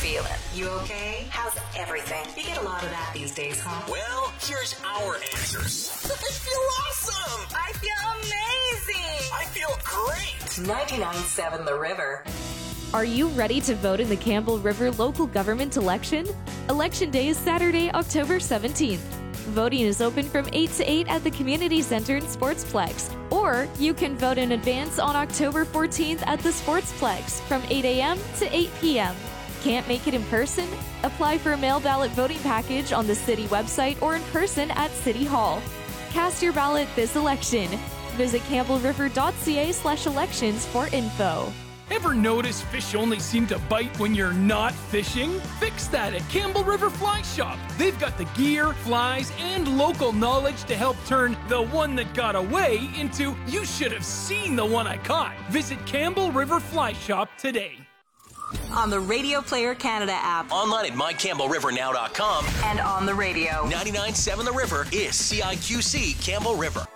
feeling? You okay? How's everything? You get a lot of that these days, huh? Well, here's our answers. I feel awesome. I feel amazing. I feel great. 99.7 The River. Are you ready to vote in the Campbell River local government election? Election Day is Saturday, October 17th. Voting is open from 8 to 8 at the Community Center and Sportsplex. Or you can vote in advance on October 14th at the Sportsplex from 8 a.m. to 8 p.m. Can't make it in person? Apply for a mail ballot voting package on the city website or in person at City Hall. Cast your ballot this election. Visit campbellriver.ca/elections for info. Ever notice fish only seem to bite when you're not fishing? Fix that at Campbell River Fly Shop. They've got the gear, flies, and local knowledge to help turn the one that got away into you should have seen the one I caught. Visit Campbell River Fly Shop today. On the Radio Player Canada app. Online at mycampbellrivernow.com. And on the radio. 99.7 The River is CIQC Campbell River.